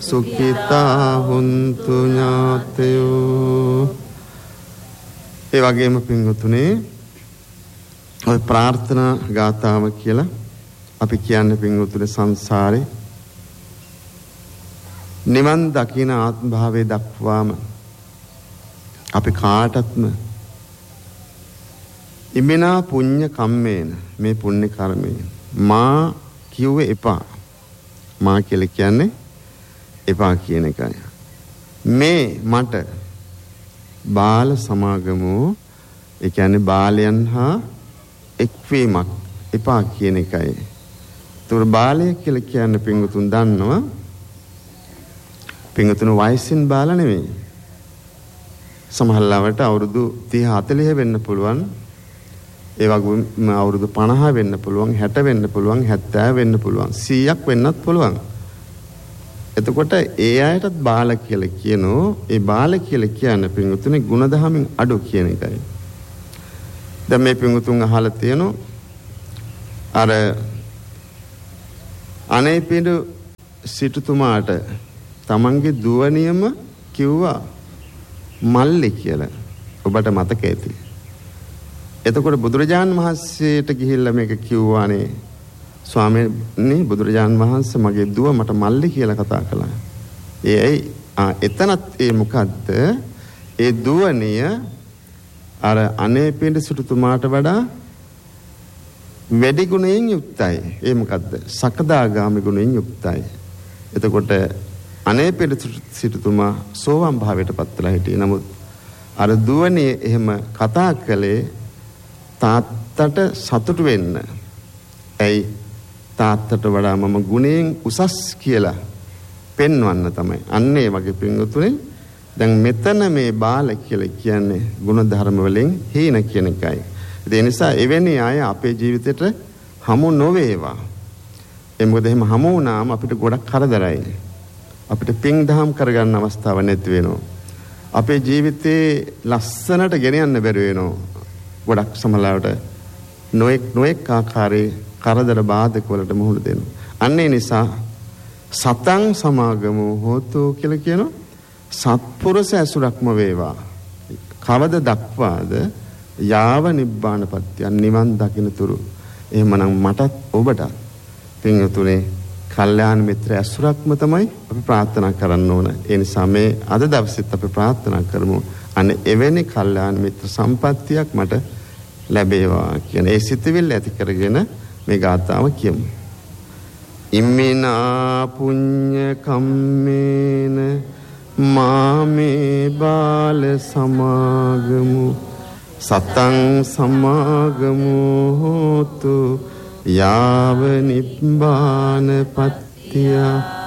සුඛිතා හුන්තු ඥාතයෝ. ඒ වගේම පින්වතුනි ඔය ප්‍රාර්ථනා ගාථාව කියලා අපි කියන්නේ පින්වතුනි සංසාරේ නිවන් දකින ආත්ම භාවයේ දක්වාම අපි කාටත්ම ඉමිනා පුඤ්ඤ කම්මේන මේ පුණ්‍ය කර්මයෙන් මා කිව්වේ එපා. මා කියලා කියන්නේ එපා කියන එකයි. මේ මට බාල සමාගමෝ ඒ කියන්නේ බාලයන් හා එක්වීමක් එපා කියන එකයි. ඒතර බාලය කියලා කියන්නේ පින්වතුන් දන්නවා. පින්වතුන් වයසින් බාල නෙමෙයි. සමහරවිට අවුරුදු 30 40 වෙන්න පුළුවන්. ඒ වගේම අවුරුදු 50 වෙන්න පුළුවන්, 60 වෙන්න පුළුවන්, 70 වෙන්න පුළුවන්, 100ක් වෙන්නත් පුළුවන්. එතකොට ඒ අයටත් බාල කියලා කියනෝ. ඒ බාල කියලා කියන්නේ පින්වතුනි ಗುಣධර්මෙන් අඩු කියන එකයි. දැන් මේ පින්වතුන් අහලා තියෙනවා අර අනේපිඬු සිටුතුමාට තමන්ගේ දුවනියම කිව්වා මල්ලි කියලා. ඔබට මතක ඇති. එතකොට බුදුරජාණන් වහන්සේට ගිහිල්ලා මේක කිව්වානේ ස්වාමීනි බුදුරජාණන් වහන්සේ මගේ දුව මට මල්ලි කියලා කතා කළා. එතනත් ඒ මොකද්ද? ඒ දුවනිය අර අනේපිඬු සිටුතුමාට වඩා වැඩි ගුණයෙන් යුක්තයි. ඒ මොකද්ද? සකදාගාමි ගුණයෙන් යුක්තයි. එතකොට අනේපිඬු සිටුතුමා සෝවාන් භාවයට පත් වෙලා හිටියේ. නමුත් අර දුවනේ එහෙම කතා කළේ තාත්තට සතුටු වෙන්න. ඇයි? තාත්තට වඩා මම ගුණයෙන් උසස් කියලා පෙන්වන්න තමයි. අන්න ඒ වගේ පින්වතුනි දැන් මෙතන මේ බාල කියලා කියන්නේ ගුණ ධර්ම වලින් හීන කියන එකයි. ඒ නිසා එවැනි අය අපේ ජීවිතේට හමු නොවේවා. ඒ මොකද එහෙම හමු වුණාම අපිට ගොඩක් කරදරයි. අපිට පිං දහම් කරගන්න අවස්ථාවක් නැති වෙනවා. අපේ ජීවිතේ ලස්සනට ගෙන යන්න බැරි වෙනවා. ගොඩක් සමහරවිට නොඑක් ආකාරයේ කරදර බාධක වලට මුහුණ දෙනවා. අන්න ඒ නිසා සතං සමාගමෝ හෝතු කියලා කියනවා. සත්පුරුෂ ඇසුරක්ම වේවා. කවද දක්වාද යාව නිබ්බානපත්‍ය නිවන් දකින්නතුරු. එහෙමනම් මටත් ඔබට පින්වතුනේ කල්යාණ මිත්‍ර ඇසුරක්ම තමයි අපි ප්‍රාර්ථනා කරන්න ඕන. ඒ නිසා මේ අද දවසෙත් අපි ප්‍රාර්ථනා කරමු අනේ එවැනි කල්යාණ මිත්‍ර සම්පත්තියක් මට ලැබේවා කියන ඒ සිතවිල්ල ඇති කරගෙන මේ ගාථාව කියමු. ඉම්මිනා පුඤ්ඤ කම්මේන මාමේ බාල සමාගමු සතං සමාගමෝ හෝතු යාව නිබ්බාන පත්‍තිය